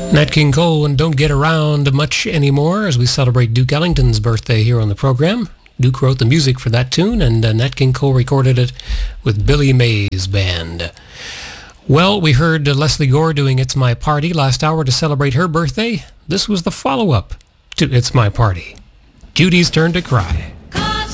Nat King Cole and Don't Get Around Much Anymore as we celebrate Duke Ellington's birthday here on the program. Duke wrote the music for that tune, and Nat King Cole recorded it with Billy Mays Band. Well, we heard Leslie Gore doing It's My Party last hour to celebrate her birthday. This was the follow-up to It's My Party. Judy's Turn to Cry.